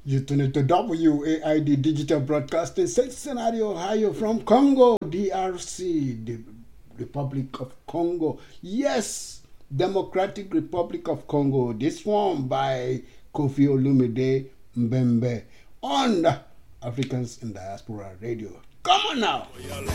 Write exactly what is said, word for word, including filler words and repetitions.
You tune into W A I D Digital Broadcasting, Cincinnati, Ohio, from Congo, D R C, the Republic of Congo. Yes, Democratic Republic of Congo. This one by Kofi Olumide Mbembe on Africans in Diaspora Radio. Come on now.